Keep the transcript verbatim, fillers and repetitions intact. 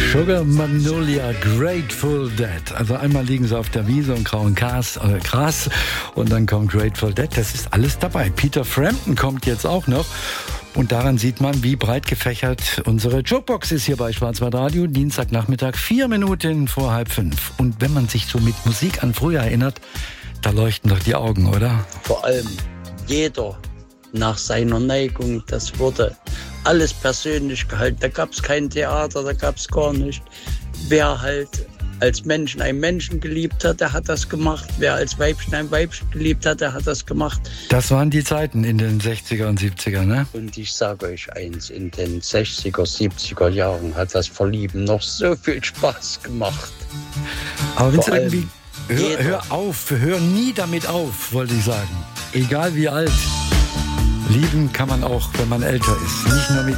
Sugar Magnolia, Grateful Dead. Also einmal liegen sie auf der Wiese und kauen Gras, äh, Gras und dann kommt Grateful Dead. Das ist alles dabei. Peter Frampton kommt jetzt auch noch. Und daran sieht man, wie breit gefächert unsere Jukebox ist hier bei Schwarzwald Radio. Dienstagnachmittag, vier Minuten vor halb fünf. Und wenn man sich so mit Musik an früher erinnert, da leuchten doch die Augen, oder? Vor allem jeder nach seiner Neigung. Das wurde alles persönlich gehalten. Da gab es kein Theater, da gab es gar nicht. Wer halt als Menschen einen Menschen geliebt hat, der hat das gemacht. Wer als Weibchen ein Weibchen geliebt hat, der hat das gemacht. Das waren die Zeiten in den sechziger und siebziger, ne? Und ich sage euch eins, in den sechziger, siebziger Jahren hat das Verlieben noch so viel Spaß gemacht. Aber wenn es irgendwie... Hör, hör auf, hör nie damit auf, wollte ich sagen. Egal wie alt. Lieben kann man auch, wenn man älter ist. Nicht nur mit